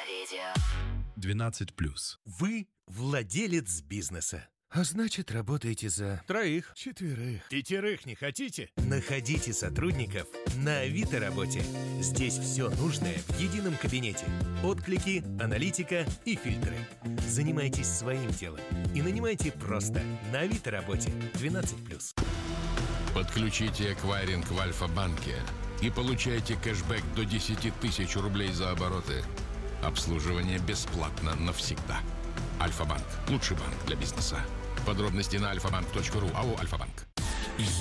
12+. Вы владелец бизнеса. А значит, работаете за 3, 4. 5 не хотите? Находите сотрудников на Авито работе. Здесь все нужное в едином кабинете. Отклики, аналитика и фильтры. Занимайтесь своим делом и нанимайте просто на Авито работе. 12+. Подключите эквайринг в Альфа-банке и получайте кэшбэк до 10 тысяч рублей за обороты. Обслуживание бесплатно навсегда. Альфа-банк. Лучший банк для бизнеса. Подробности на alfabank.ru. АО «Альфа-банк».